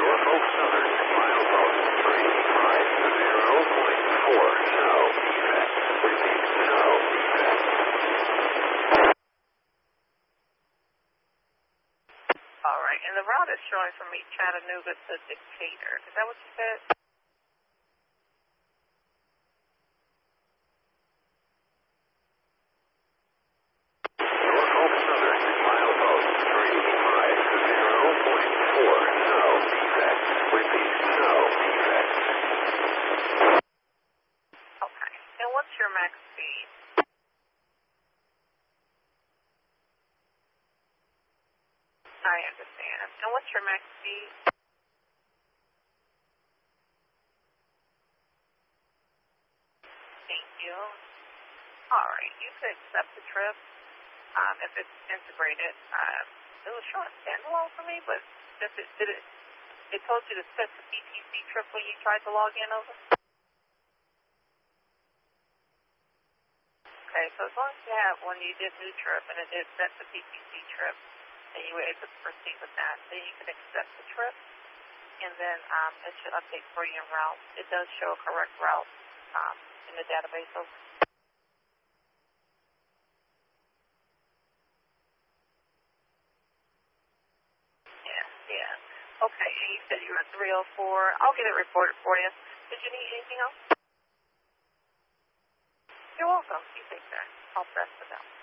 Norfolk Southern, milepost 350.4, no defect. Repeat, no defect. All right, and the route is showing from me Chattanooga to Decatur. Is that what you said? Norfolk Southern, milepost 350.4, no defect. Repeat, no defect. Okay, and what's your max speed? I understand. And what's your max speed? Thank you. All right, you could accept the trip if it's integrated. It was showing standalone for me, but since it told you to set the PTC trip when you tried to log in over? Okay, so as long as you have when you did new trip and it did set the PTC trip, and you were able to proceed with that, then you can accept the trip, and then it should update for you en route. It does show a correct route in the database. So yeah. Okay, and you said you were at 304. I'll get it reported for you. Did you need anything else? You're welcome. You take care. I'll press the bell.